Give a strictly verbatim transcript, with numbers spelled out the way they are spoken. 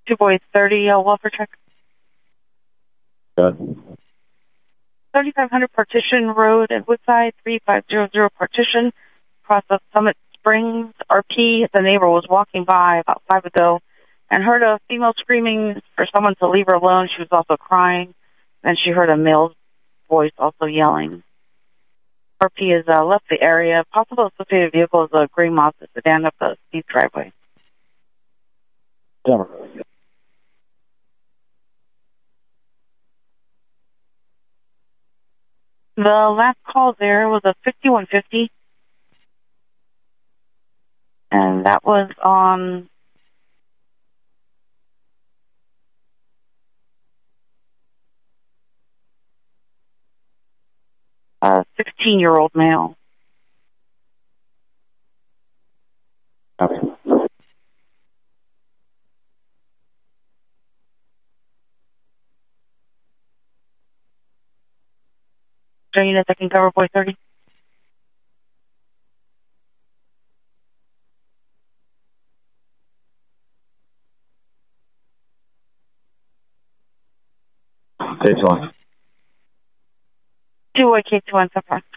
Two boys, thirty, uh, welfare check. Good. thirty-five hundred Partition Road at Woodside, three five zero zero Partition, across of Summit Springs. R P, the neighbor was walking by about five ago and heard a female screaming for someone to leave her alone. She was also crying. Then she heard a male's voice also yelling. R P has uh, left the area. Possible associated vehicle is a gray Mazda sedan up the steep driveway. Denver. The last call there was a fifty-one fifty, and that was on a sixteen-year-old male. Okay. Units, I can cover boy thirty. Stage one. Two Y K two one so far.